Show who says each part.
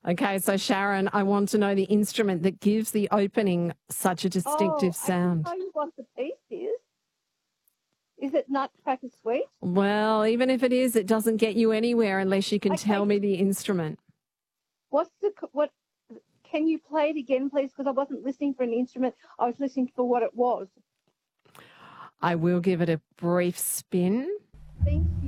Speaker 1: Okay, so Sharon, I want to know the instrument that gives the opening such a distinctive sound.
Speaker 2: I can tell you what the piece is. Is it Nutcracker Suite?
Speaker 1: Well, even if it is, it doesn't get you anywhere unless you can
Speaker 2: Okay.
Speaker 1: tell me the instrument.
Speaker 2: What? Can you play it again, please? Because I wasn't listening for an instrument. I was listening for what it was.
Speaker 1: I will give it a brief spin.
Speaker 2: Thank you.